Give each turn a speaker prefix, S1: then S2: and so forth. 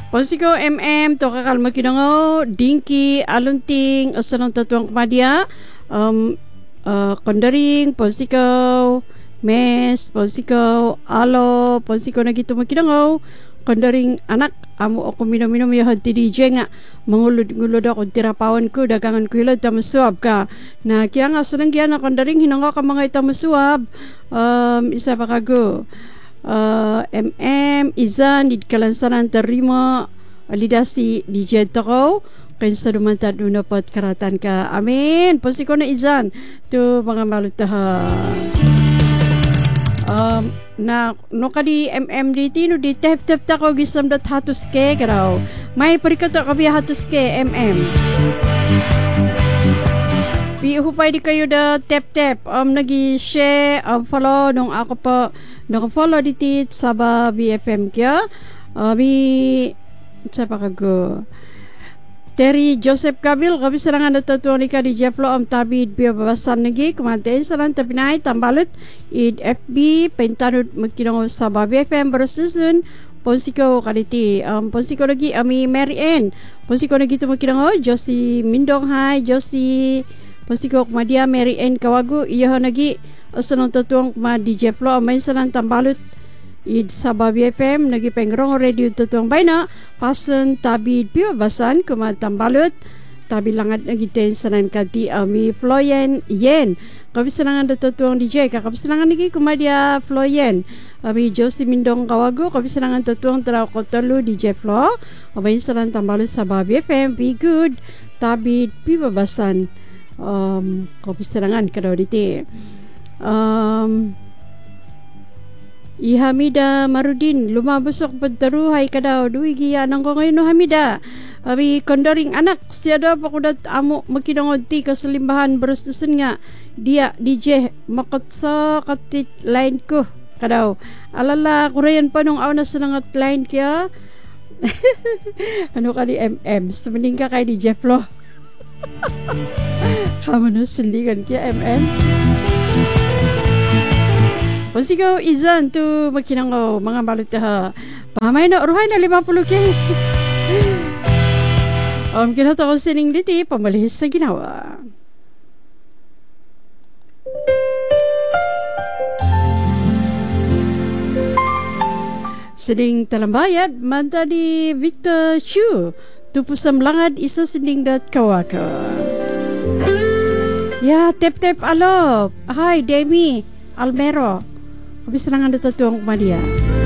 S1: Posiko to kakal makinango Dinky Alunting asanong tatuang kumadya Kondaring posiko Mes posiko Alo posiko na gitu makinango Kondaring anak amo ako minum-minum ya hati DJ nga mangulod-ngulod ako tirapawan ko dagangan ko hilad tamusuab ka na kaya nga sanang kaya na kondaring hinanga ka mga itamusuab isa pa kago Izan di kalansanan terima validasi DJ toko kaysa dumantad na pot karatan ka amin posiko na Izan to mga malutaha na no kadi MMDT no di tep tako gisam dat hatus ke karaw may parikato kabi hatus ke Bi hupay di kayo da tep nagi share follow nung ako pa naka-follow diti sa BFM kya bi sa pakago Terry Joseph Kabil kabi serangan natutuan ika di Jefflo tabid biyababasan nagi kumantain saran tapinay tambalot id FB pentanod magkinong sa BFM bersusun Ponsiko kaliti Ponsiko lagi ami Mary Ann Ponsiko lagi tu magkinong Josie Mindong hai Josie Ponsiko kumadia Mary Ann kawagu iya nagi asanong tutuang kuma di Jefflo amain saran tambalot id sa BFM nagi pengrong radio tutuang bayna pasen tabid biyabasan kumatambalot tabi langat nagi tensanan kati ami Floyen Yen kabisanangan tutuang DJ kabisanangan nagi kumadia Floyen ami Josie Mindong kawago kabisanangan tutuang teraw kotolu DJ Flo amain saran tambalot sa BFM be good tabid biyabasan kabisanangan kadaw diti Hamida Marudin lumabusok pagdaruhay kadaw duwi giyanang ko ngayon no Hamida abi kondoring anak siya daw pakudat amo makinangod ti kasalimbahan berustusun nga dia DJ makotsa katit line ko kadaw alala kurayan pa nung aw na sanangat line kaya ano ka ni suminding ka kay di Jefflo kamo no sindigan kaya Posiko Izan tu makinango mga balot ha. Pamay na uruhay na 50 kay. Kinato ko sining diti pamalihis sa ginawa. Sining talambayad manta di Victor Chu. Tupusam langad isa sining dat kawaka. Ya tep alop. Hi Demi Almero. Kabisanangan dito tuwang kumadia.